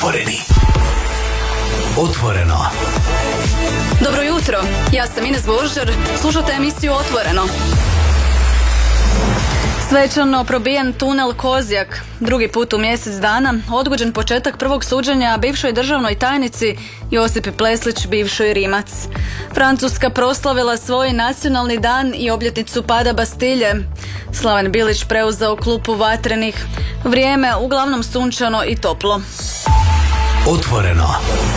Otvoreni. Otvoreno. Dobro jutro, ja sam Ines Božar, slušate emisiju Otvoreno. Svečano probijen tunel Kozjak, drugi put u mjesec dana, odgođen početak prvog suđenja bivšoj državnoj tajnici Josipi Pleslić, bivšoj Rimac. Francuska proslavila svoj nacionalni dan i obljetnicu pada Bastilje. Slaven Bilić preuzeo klupu vatrenih. Vrijeme uglavnom sunčano i toplo. Otvoreno.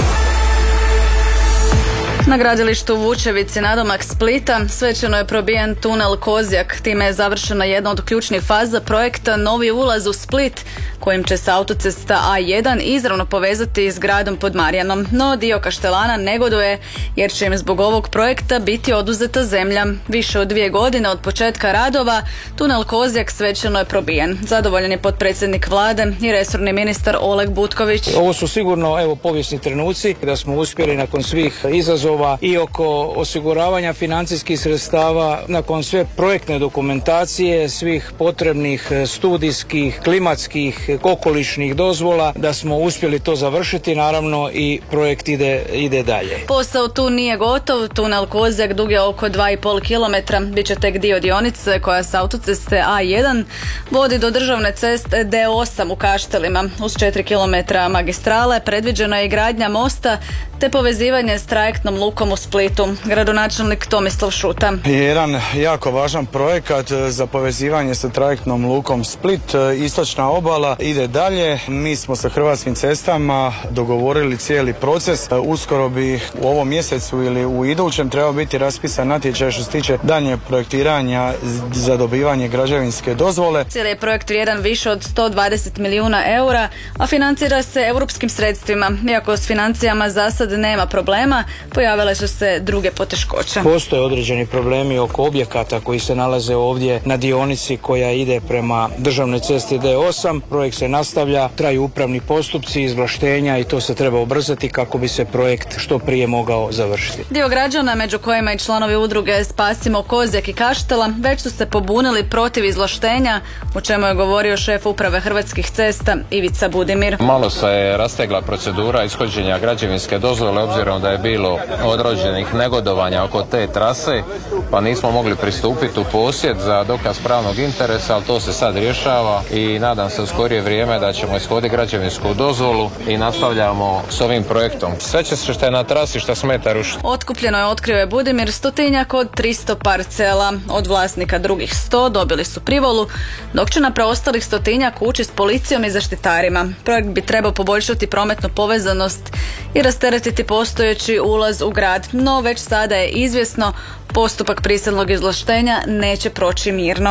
Na gradilištu Vučevici nadomak Splita svečano je probijen tunel Kozjak. Time je završena jedna od ključnih faza projekta Novi ulaz u Split, kojim će se autocesta A1 izravno povezati s gradom pod Marjanom. No dio Kaštelana negoduje jer će im zbog ovog projekta biti oduzeta zemlja. Više od 2 godine od početka radova tunel Kozjak svečano je probijen. Zadovoljan je potpredsjednik vlade i resorni ministar Oleg Butković. Ovo su sigurno povijesni trenuci da smo uspjeli nakon svih izazova i oko osiguravanja financijskih sredstava, nakon sve projektne dokumentacije, svih potrebnih studijskih, klimatskih, okolišnih dozvola, da smo uspjeli to završiti, naravno i projekt ide dalje. Posao tu nije gotov, tunel Kozjak dug je oko 2,5 km, bit će tek dio dionice koja s autoceste A1 vodi do državne ceste D8 u Kaštelima. Uz 4 km magistrale predviđena je i gradnja mosta te povezivanje s trajektnom lukom u Splitu. Gradonačelnik Tomislav Šuta. Jedan jako važan projekat za povezivanje sa trajektnom lukom Split. Istočna obala ide dalje. Mi smo sa Hrvatskim cestama dogovorili cijeli proces. Uskoro bi u ovom mjesecu ili u idućem trebao biti raspisan natječaj što se tiče daljnjeg projektiranja za dobivanje građevinske dozvole. Cijeli je projekt vrijedan više od 120 milijuna eura, a financira se europskim sredstvima. Iako s financijama za sad nema problema, pojavile su se druge poteškoće. Postoje određeni problemi oko objekata koji se nalaze ovdje na dionici koja ide prema državnoj cesti D8. Projekt se nastavlja, traju upravni postupci, izvlaštenja i to se treba ubrzati kako bi se projekt što prije mogao završiti. Dio građana, među kojima i članovi udruge Spasimo Kozjak i Kaštela, već su se pobunili protiv izvlaštenja, o čemu je govorio šef uprave Hrvatskih cesta Ivica Budimir. Malo se je rastegla procedura ishođenja građevinske dozvole obzirom da je bilo određenih negodovanja oko te trase, pa nismo mogli pristupiti u posjed za dokaz pravnog interesa, ali to se sad rješava i nadam se u skorije vrijeme da ćemo ishoditi građevinsku dozvolu i nastavljamo s ovim projektom. Sve će se što je na trasi što smeta rušiti. Otkupljeno je, otkrio je Budimir, 100-tinjak od 300 parcela. Od vlasnika drugih 100 dobili su privolu, dok će na preostalih 100-tinjak ući s policijom i zaštitarima. Projekt bi trebao poboljšati prometnu povezanost i rasteretiti postojeći ulaz u grad, no već sada je izvjesno postupak prisilnog izvlaštenja neće proći mirno.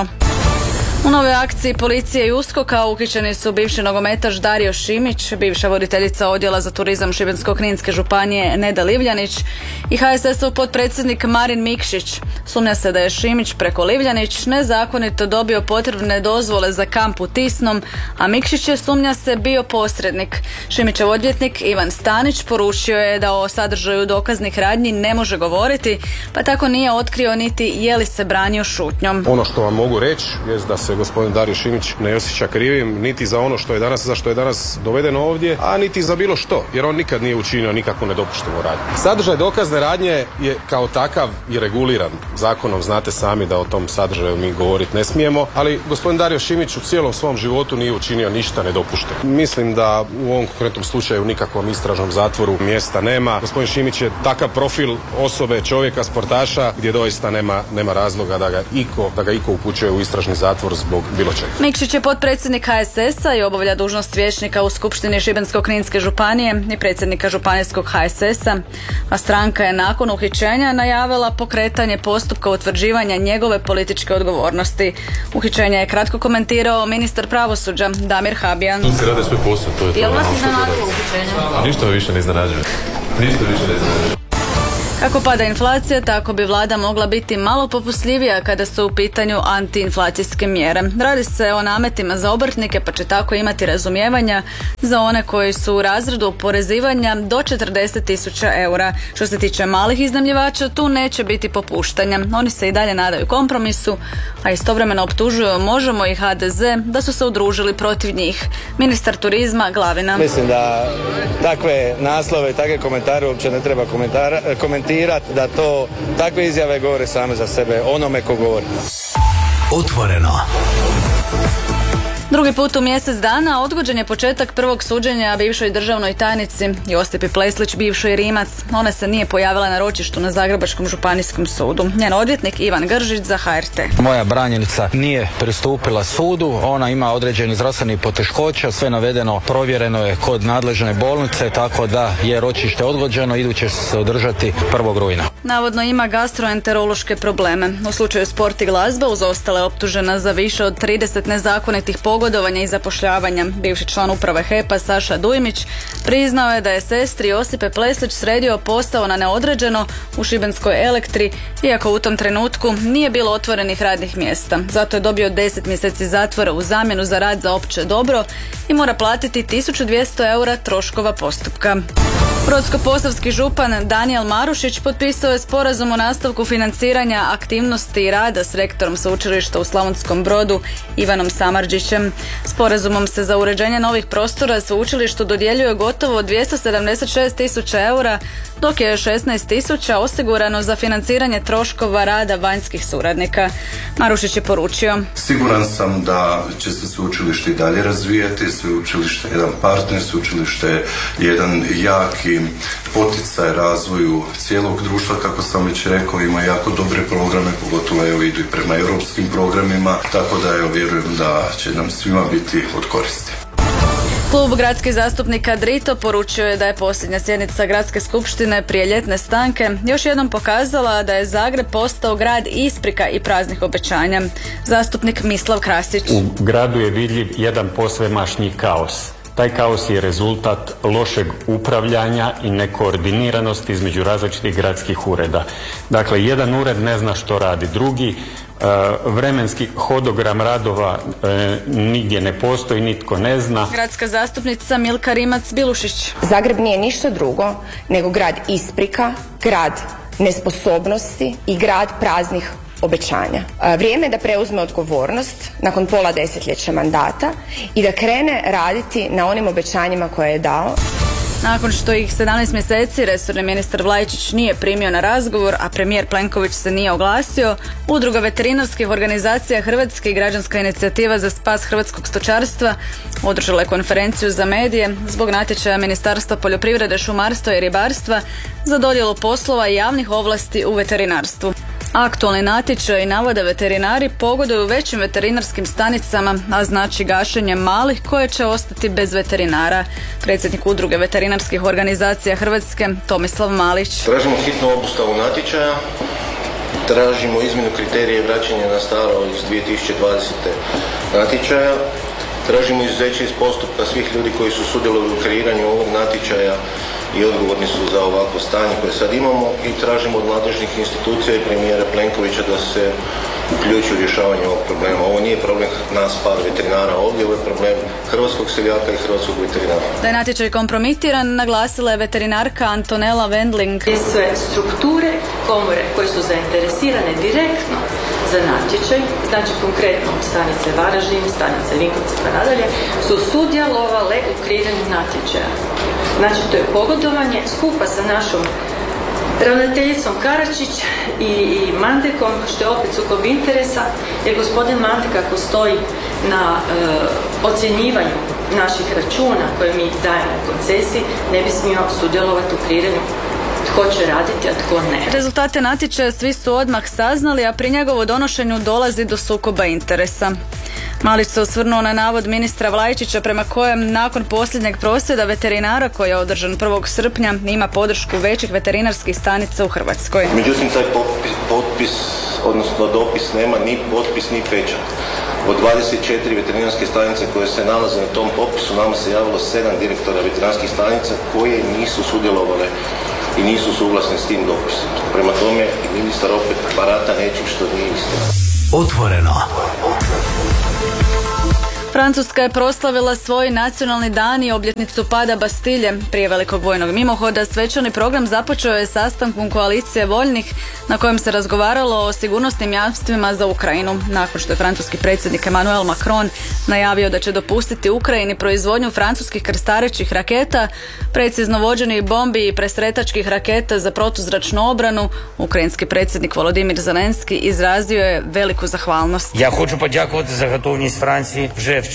U novoj akciji policije i USKOK-a uhićeni su bivši nogometaš Dario Šimić, bivša voditeljica odjela za turizam Šibensko-kninske županije Neda Livljanić i HSS-ov potpredsjednik Marin Mikšić. Sumnja se da je Šimić preko Livljanić nezakonito dobio potrebne dozvole za kamp u Tisnom, a Mikšić je, sumnja se, bio posrednik. Šimićev odvjetnik Ivan Stanić poručio je da o sadržaju dokaznih radnji ne može govoriti, pa tako nije otkrio niti je li se branio šutnjom. Ono što vam mogu reći je da se gospodin Dario Šimić ne osjeća krivim niti za ono što je danas, za što je danas doveden ovdje, a niti za bilo što, jer on nikad nije učinio nikakvu nedopuštenu radnju. Sadržaj dokazne radnje je kao takav i reguliran zakonom, znate sami da o tom sadržaju mi govoriti ne smijemo, ali gospodin Dario Šimić u cijelom svom životu nije učinio ništa nedopušteno. Mislim da u ovom konkretnom slučaju nikakvom istražnom zatvoru mjesta nema. Gospodin Šimić je takav profil osobe, čovjeka, sportaša, gdje doista nema razloga da ga iko upućuje u istražni zatvor zbog bilo čega. Mikšić je potpredsjednik HSS-a i obavlja dužnost vijećnika u Skupštini Šibensko-kninske županije i predsjednika županijskog HSS-a, a stranka je nakon uhićenja najavila pokretanje postupka utvrđivanja njegove političke odgovornosti. Uhićenje je kratko komentirao ministar pravosuđa Damir Habijan. Tu se rade svoj posao, to je to. Jel vas iznenadilo uhićenje? Ništa više ne iznenađuje. Kako pada inflacija, tako bi vlada mogla biti malo popustljivija kada su u pitanju antiinflacijske mjere. Radi se o nametima za obrtnike, pa će tako imati razumijevanja za one koji su u razredu oporezivanja do 40.000 eura. Što se tiče malih iznajmljivača, tu neće biti popuštanja. Oni se i dalje nadaju kompromisu, a istovremeno optužuju Možemo i HDZ da su se udružili protiv njih. Ministar turizma Glavina. Mislim da takve naslove i takve komentare uopće ne treba komentirati, da to takve izjave govore same za sebe, onome ko govori. Otvoreno. Drugi put u mjesec dana odgođen je početak prvog suđenja bivšoj državnoj tajnici Josipi Pleslić, bivšoj Rimac. Ona se nije pojavila na ročištu na Zagrebačkom županijskom sudu. Njen odvjetnik Ivan Gržić za HRT. Moja branjenica nije pristupila sudu, ona ima određeni zdravstveni poteškoća, sve navedeno provjereno je kod nadležne bolnice, tako da je ročište odgođeno, iduće se održati 1. rujna. Navodno ima gastroenterološke probleme. U slučaju Sport i glazba uz ostale optužena za više od 30 nezakonitih pogodovanja i zapošljavanja. Bivši član uprave HEP-a Saša Dujmić priznao je da je sestri Josipe Pleslić sredio posao na neodređeno u Šibenskoj Elektri, iako u tom trenutku nije bilo otvorenih radnih mjesta. Zato je dobio 10 mjeseci zatvora u zamjenu za rad za opće dobro i mora platiti 1200 eura troškova postupka. Brodsko-posavski župan Danijel Marušić potpisao je sporazum o nastavku financiranja aktivnosti i rada s rektorom sveučilišta u Slavonskom Brodu Ivanom Samardžićem. Sporazumom se za uređenje novih prostora sveučilištu dodjeljuje gotovo 276.000 eura, dok je 16.000 osigurano za financiranje troškova rada vanjskih suradnika. Marušić je poručio: Siguran sam da će se sveučilište i dalje razvijati, sveučilište je jedan partner, sveučilište je jedan jaki poticaj razvoju cijelog društva, kako sam već rekao, ima jako dobre programe, pogotovo idu i prema europskim programima, tako da vjerujem da će nam svima biti od koristi. Klub gradskih zastupnika Drito poručio je da je posljednja sjednica gradske skupštine prije ljetne stanke još jednom pokazala da je Zagreb postao grad isprika i praznih obećanja. Zastupnik Mislav Krasić. U gradu je vidljiv jedan posvemašnji kaos. Taj kaos je rezultat lošeg upravljanja i nekoordiniranosti između različitih gradskih ureda. Dakle, jedan ured ne zna što radi drugi, vremenski hodogram radova nigdje ne postoji, nitko ne zna. Gradska zastupnica Milka Rimac-Bilušić. Zagreb nije ništa drugo nego grad isprika, grad nesposobnosti i grad praznih obećanja. Vrijeme je da preuzme odgovornost nakon pola desetljeća mandata i da krene raditi na onim obećanjima koje je dao. Nakon što ih 17 mjeseci resorni ministar Vlajičić nije primio na razgovor, a premijer Plenković se nije oglasio, Udruga veterinarskih organizacija Hrvatske i Građanska inicijativa za spas hrvatskog stočarstva održala je konferenciju za medije zbog natječaja Ministarstva poljoprivrede, šumarstva i ribarstva za dodjelu poslova i javnih ovlasti u veterinarstvu. Aktualni natječaj navode veterinari pogoduju većim veterinarskim stanicama, a znači gašenje malih koje će ostati bez veterinara. Predsjednik Udruge veterinarskih organizacija Hrvatske Tomislav Malić. Tražimo hitnu obustavu natječaja, tražimo izmjenu kriterija i vraćanje na staro iz 2020. natječaja, tražimo izuzeće iz postupka svih ljudi koji su sudjelovali u kreiranju ovog natječaja i odgovorni su za ovakvo stanje koje sad imamo, i tražimo od nadležnih institucija i premijera Plenkovića da se uključi u rješavanje ovog problema. Ovo nije problem nas par veterinara ovdje, ovo je problem hrvatskog seljaka i hrvatskog veterinara. Da je natječaj kompromitiran, naglasila je veterinarka Antonela Wendling. Sve strukture komore koje su zainteresirane direktno za natječaj, znači konkretno stanice Varaždin, stanice Vinkovci pa nadalje, su sudjelovale u kreiranju natječaja. Znači to je pogodovanje skupa sa našom ravnateljicom Karačić i Mandekom, što je opet sukob interesa, jer gospodin Mandek ako stoji na ocjenjivanju naših računa koje mi dajemo u koncesiji, ne bi smio sudjelovati u kreiranju tko će raditi, a tko ne. Rezultate natječaja svi su odmah saznali, a pri njegovu donošenju dolazi do sukoba interesa. Malić se osvrnuo na navod ministra Vlajičića prema kojem nakon posljednjeg prosvjeda veterinara koji je održan 1. srpnja ima podršku većih veterinarskih stanica u Hrvatskoj. Međutim, taj potpis, odnosno dopis nema ni potpis ni pečat. Od 24 veterinarske stanice koje se nalaze na tom popisu nama se javilo 7 direktora veterinarskih stanica koje nisu sudjelovale i nisu suglasni s tim dopisom. Prema tome i ministar opet barata nečim što nije istina. Otvoreno. Francuska je proslavila svoj nacionalni dan i obljetnicu pada Bastilje. Prije velikog vojnog mimohoda svečani program započeo je sastankom koalicije voljnih na kojem se razgovaralo o sigurnosnim jamstvima za Ukrajinu. Nakon što je francuski predsjednik Emmanuel Macron najavio da će dopustiti Ukrajini proizvodnju francuskih krstarećih raketa, precizno vođenih bombi i presretačkih raketa za protuzračnu obranu, ukrajinski predsjednik Volodymyr Zelenski izrazio je veliku zahvalnost. Ja hoću podjakovati za gotovnost Franciji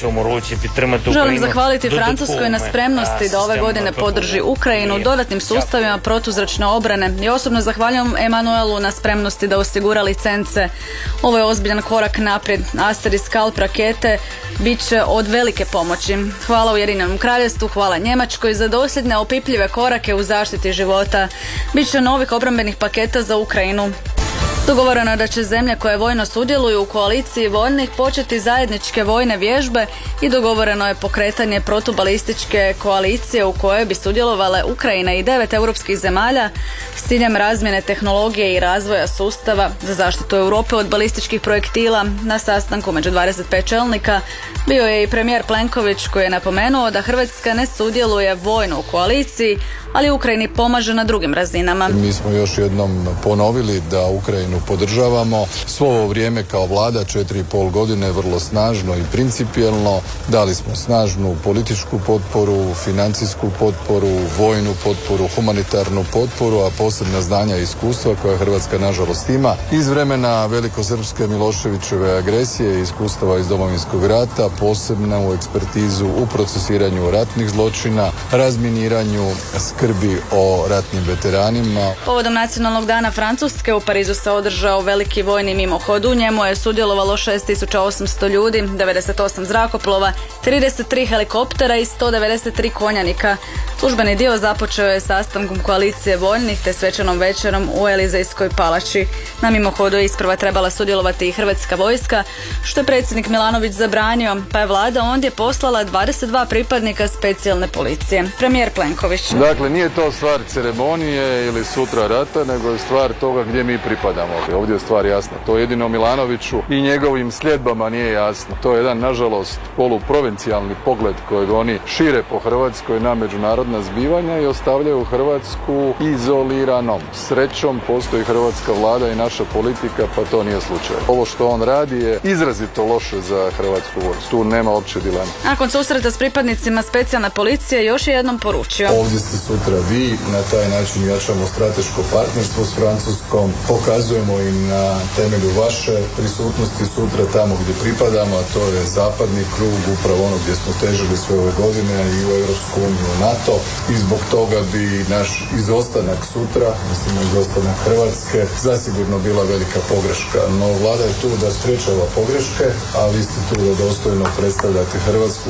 Želim zahvaliti Francuskoj na spremnosti da ove godine podrži Ukrajinu dodatnim sustavima protuzračne obrane i osobno zahvaljujem Emanuelu na spremnosti da osigura licence. Ovo je ozbiljan korak naprijed. Aster i Scalp rakete bit će od velike pomoći. Hvala Ujedinjenom Kraljevstvu, hvala Njemačkoj za dosljedne opipljive korake u zaštiti života. Biće novih obrambenih paketa za Ukrajinu. Dogovoreno je da će zemlje koje vojno sudjeluju u koaliciji voljnih početi zajedničke vojne vježbe i dogovoreno je pokretanje protubalističke koalicije u kojoj bi sudjelovale Ukrajina i 9 europskih zemalja s ciljem razmjene tehnologije i razvoja sustava za zaštitu Europe od balističkih projektila. Na sastanku među 25 čelnika bio je i premijer Plenković koji je napomenuo da Hrvatska ne sudjeluje vojno u koaliciji, ali Ukrajini pomaže na drugim razinama. Mi smo još jednom ponovili da Ukrajinu podržavamo. Svo ovo vrijeme kao vlada 4,5 godine vrlo snažno i principijelno. Dali smo snažnu političku potporu, financijsku potporu, vojnu potporu, humanitarnu potporu, a posebna znanja i iskustva koja Hrvatska nažalost ima iz vremena velikosrpske Miloševićeve agresije i iskustava iz Domovinskog rata, posebno u ekspertizu u procesiranju ratnih zločina, razminiranju, skrbi o ratnim veteranima. Povodom Nacionalnog dana Francuske u Parizu se održao veliki vojni mimohod. U njemu je sudjelovalo 6800 ljudi, 98 zrakoplova, 33 helikoptera i 193 konjanika. Službeni dio započeo je sastankom koalicije voljnih te svečanom večerom u Elizejskoj palači. Na mimohodu je isprva trebala sudjelovati i hrvatska vojska, što je predsjednik Milanović zabranio, pa je vlada ondje poslala 22 pripadnika specijalne policije. Premijer Plenković. Dakle, nije to stvar ceremonije ili sutra rata, nego je stvar toga gdje mi pripadamo. Ovdje je stvar jasna. To jedino Milanoviću i njegovim sljedbama nije jasno. To je jedan, nažalost, poluprovincijalni pogled kojeg oni šire po Hrvatskoj na međunarodna zbivanja i ostavljaju Hrvatsku izoliranom. Srećom postoji hrvatska vlada i naša politika, pa to nije slučaj. Ovo što on radi je izrazito loše za Hrvatsku vojsku. Tu nema uopće dileme. Nakon susreta s pripadnicima specijalne policije još je jednom poručio. Ovdje ste sutra vi, na taj način jačamo strateško partnerstvo s Francuskom, pokazujemo im na temelju vaše prisutnosti sutra tamo gdje pripadamo, a to je zapadni krug, upravo ono gdje smo težili sve ove godine i u Europsku uniju, NATO, i zbog toga bi naš izostanak sutra, mislim izostanak Hrvatske, zasigurno bila velika pogreška. No vlada je tu da sprečava pogreške, a vi ste tu da dostojno predstavljate Hrvatsku.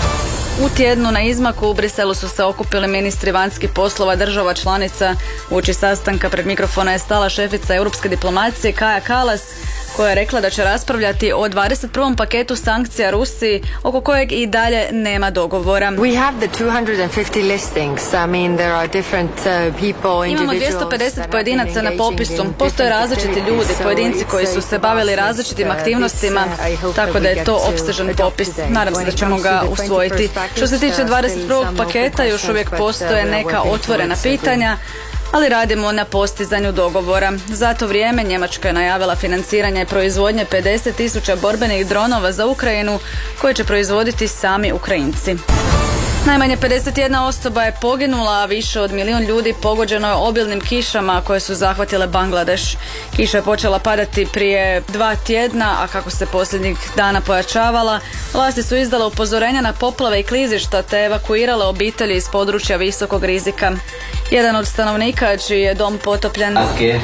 U tjednu na izmaku u Briselu su se okupili ministri vanjskih poslova država članica. Uoči sastanka pred mikrofona je stala šefica europske diplomacije Kaja Kallas, koja je rekla da će raspravljati o 21. paketu sankcija Rusiji, oko kojeg i dalje nema dogovora. Imamo 250 pojedinaca na popisu. Postoje različiti ljudi, pojedinci koji su se bavili različitim aktivnostima, tako da je to opsežan popis. Nadam se da ćemo ga usvojiti. Što se tiče 21. paketa, još uvijek postoje neka otvorena pitanja, ali radimo na postizanju dogovora. Za to vrijeme Njemačka je najavila financiranje proizvodnje 50.000 borbenih dronova za Ukrajinu koje će proizvoditi sami Ukrajinci. Najmanje 51 osoba je poginula, a više od 1 milijun ljudi pogođeno je obilnim kišama koje su zahvatile Bangladeš. Kiša je počela padati prije 2 tjedna, a kako se posljednjih dana pojačavala, vlasti su izdale upozorenja na poplave i klizišta te evakuirale obitelji iz područja visokog rizika. Jedan od stanovnika čiji je dom potopljen.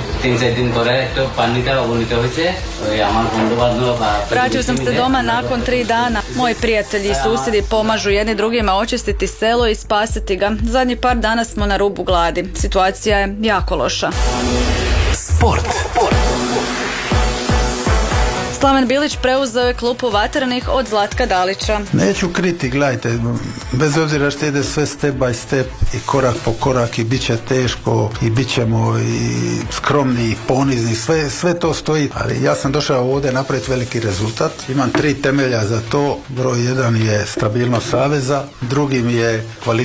Vratio sam se doma nakon 3 dana. Moji prijatelji i susjedi pomažu jedni drugima očistiti selo i spasiti ga. Zadnji par dana smo na rubu gladi. Situacija je jako loša. Sport. Slaven Bilić preuzeo je klupu Vatrenih od Zlatka Dalića. Neću kriti, gledajte, bez obzira što ide sve step by step i korak po korak i bit će teško i bit ćemo i skromni i ponizni, sve to stoji, ali ja sam došao ovdje napraviti veliki rezultat. Imam 3 temelja za to. Broj 1 je stabilnost saveza, drugi mi je kvalitet